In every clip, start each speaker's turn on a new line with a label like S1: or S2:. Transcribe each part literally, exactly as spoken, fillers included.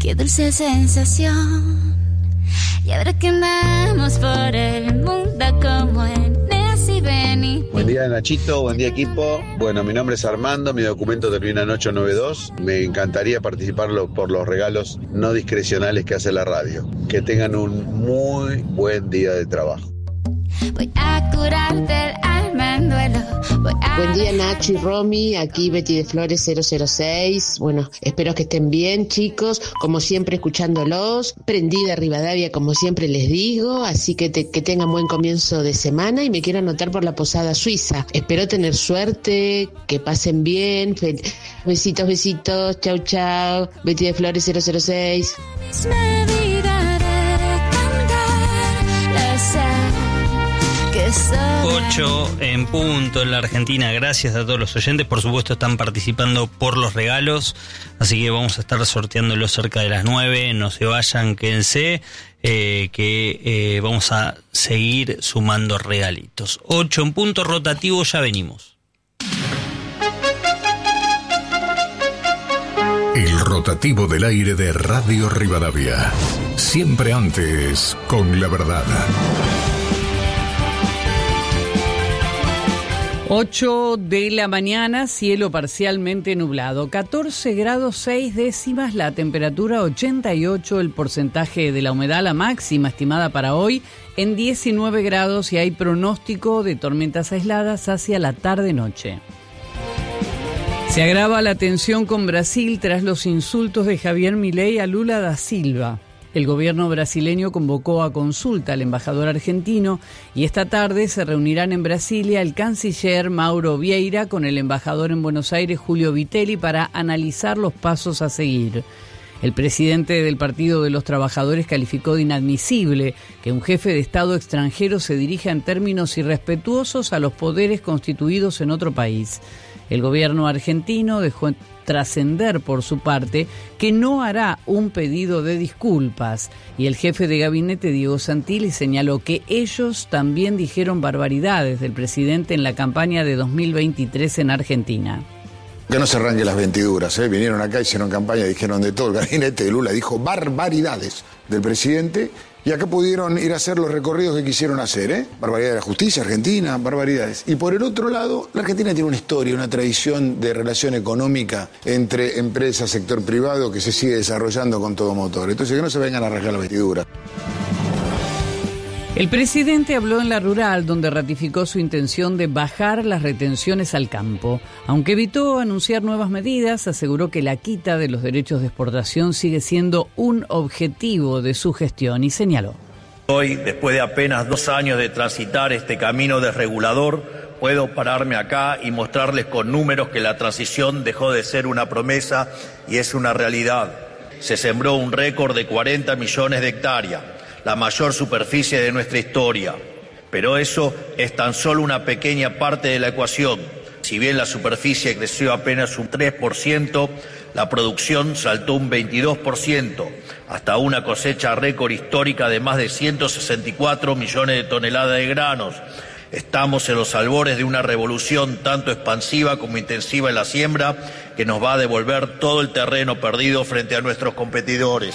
S1: qué dulce sensación. Y ahora que andamos por el mundo como en Nancy Benny.
S2: Buen día Nachito, buen día equipo. Bueno, mi nombre es Armando, mi documento termina en ocho nueve dos. Me encantaría participar por los regalos no discrecionales que hace la radio. Que tengan un muy buen día de trabajo.
S1: Voy a curarte el alma en duelo. Voy a...
S3: Buen día Nacho y Romy, aquí Betty de Flores cero cero seis. Bueno, espero que estén bien chicos, como siempre escuchándolos, prendida Rivadavia como siempre les digo, así que, te, que tengan buen comienzo de semana y me quiero anotar por la posada suiza. Espero tener suerte, que pasen bien, Fel... besitos, besitos, chau chau, Betty de Flores cero cero seis.
S4: ocho en punto en la Argentina. Gracias a todos los oyentes. Por supuesto están participando por los regalos, así que vamos a estar sorteándolos cerca de las nueve. No se vayan, quédense, eh, que eh, vamos a seguir sumando regalitos. ocho en punto rotativo, ya venimos.
S5: El rotativo del aire de Radio Rivadavia. Siempre antes con la verdad.
S6: ocho de la mañana, cielo parcialmente nublado, catorce grados seis décimas, la temperatura ochenta y ocho, el porcentaje de la humedad, la máxima estimada para hoy en diecinueve grados y hay pronóstico de tormentas aisladas hacia la tarde-noche. Se agrava la tensión con Brasil tras los insultos de Javier Milei a Lula da Silva. El gobierno brasileño convocó a consulta al embajador argentino y esta tarde se reunirán en Brasilia el canciller Mauro Vieira con el embajador en Buenos Aires Julio Vitelli para analizar los pasos a seguir. El presidente del Partido de los Trabajadores calificó de inadmisible que un jefe de Estado extranjero se dirija en términos irrespetuosos a los poderes constituidos en otro país. El gobierno argentino dejó trascender por su parte que no hará un pedido de disculpas y el jefe de gabinete Diego Santilli señaló que ellos también dijeron barbaridades del presidente en la campaña de dos mil veintitrés en Argentina.
S7: Que no se arranquen las ventiduras, ¿eh? Vinieron acá, hicieron campaña, dijeron de todo. El gabinete de Lula dijo barbaridades del presidente y acá pudieron ir a hacer los recorridos que quisieron hacer, ¿eh? Barbaridades de la justicia argentina, barbaridades. Y por el otro lado, la Argentina tiene una historia, una tradición de relación económica entre empresas, sector privado, que se sigue desarrollando con todo motor. Entonces que no se vengan a arrancar las vestiduras.
S6: El presidente habló en La Rural, donde ratificó su intención de bajar las retenciones al campo. Aunque evitó anunciar nuevas medidas, aseguró que la quita de los derechos de exportación sigue siendo un objetivo de su gestión y señaló.
S8: Hoy, después de apenas dos años de transitar este camino desregulador, puedo pararme acá y mostrarles con números que la transición dejó de ser una promesa y es una realidad. Se sembró un récord de cuarenta millones de hectáreas. La mayor superficie de nuestra historia. Pero eso es tan solo una pequeña parte de la ecuación. Si bien la superficie creció apenas un tres por ciento, la producción saltó un veintidós por ciento, hasta una cosecha récord histórica de más de ciento sesenta y cuatro millones de toneladas de granos. Estamos en los albores de una revolución tanto expansiva como intensiva en la siembra que nos va a devolver todo el terreno perdido frente a nuestros competidores.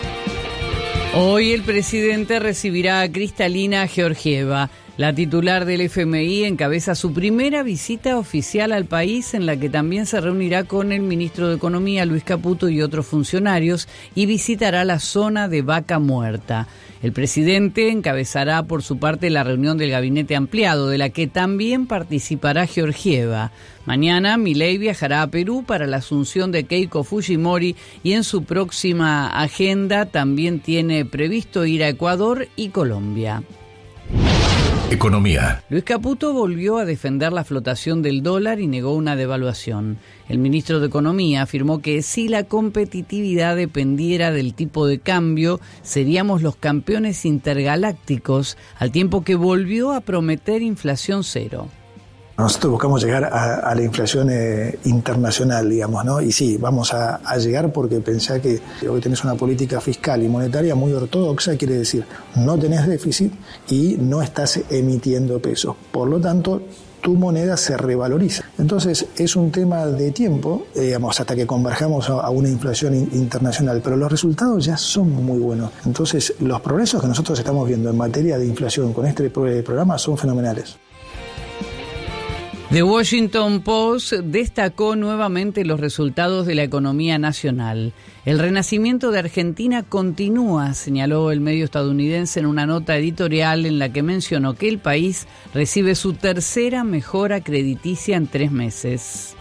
S6: Hoy el presidente recibirá a Kristalina Georgieva. La titular del F M I encabeza su primera visita oficial al país, en la que también se reunirá con el ministro de Economía, Luis Caputo, y otros funcionarios, y visitará la zona de Vaca Muerta. El presidente encabezará por su parte la reunión del gabinete ampliado, de la que también participará Georgieva. Mañana Milei viajará a Perú para la asunción de Keiko Fujimori y en su próxima agenda también tiene previsto ir a Ecuador y Colombia.
S5: Economía.
S6: Luis Caputo volvió a defender la flotación del dólar y negó una devaluación. El ministro de Economía afirmó que si la competitividad dependiera del tipo de cambio, seríamos los campeones intergalácticos, al tiempo que volvió a prometer inflación cero.
S9: Nosotros buscamos llegar a, a la inflación eh, internacional, digamos, ¿no? Y sí, vamos a, a llegar porque pensá que hoy tenés una política fiscal y monetaria muy ortodoxa, quiere decir, no tenés déficit y no estás emitiendo pesos. Por lo tanto, tu moneda se revaloriza. Entonces es un tema de tiempo, eh, digamos, hasta que converjamos a, a una inflación in, internacional, pero los resultados ya son muy buenos. Entonces los progresos que nosotros estamos viendo en materia de inflación con este pro- programa son fenomenales.
S6: The Washington Post destacó nuevamente los resultados de la economía nacional. El renacimiento de Argentina continúa, señaló el medio estadounidense en una nota editorial en la que mencionó que el país recibe su tercera mejora crediticia en tres meses.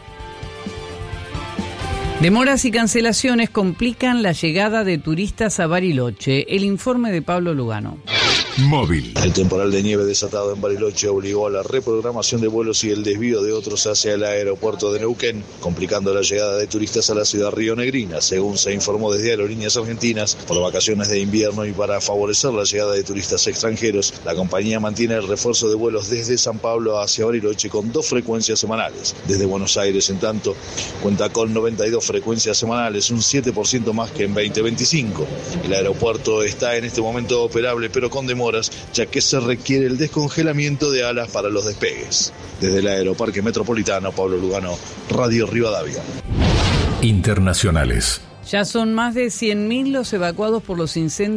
S6: Demoras y cancelaciones complican la llegada de turistas a Bariloche. El informe de Pablo Lugano.
S5: Móvil.
S10: El temporal de nieve desatado en Bariloche obligó a la reprogramación de vuelos y el desvío de otros hacia el aeropuerto de Neuquén, complicando la llegada de turistas a la ciudad rionegrina, según se informó desde Aerolíneas Argentinas. Por vacaciones de invierno y para favorecer la llegada de turistas extranjeros, la compañía mantiene el refuerzo de vuelos desde San Pablo hacia Bariloche con dos frecuencias semanales. Desde Buenos Aires, en tanto, cuenta con noventa y dos frecuencias semanales, un siete por ciento más que en veinte veinticinco. El aeropuerto está en este momento operable, pero con demoras, ya que se requiere el descongelamiento de alas para los despegues. Desde el Aeroparque Metropolitano, Pablo Lugano, Radio Rivadavia.
S5: Internacionales.
S6: Ya son más de cien mil los evacuados por los incendios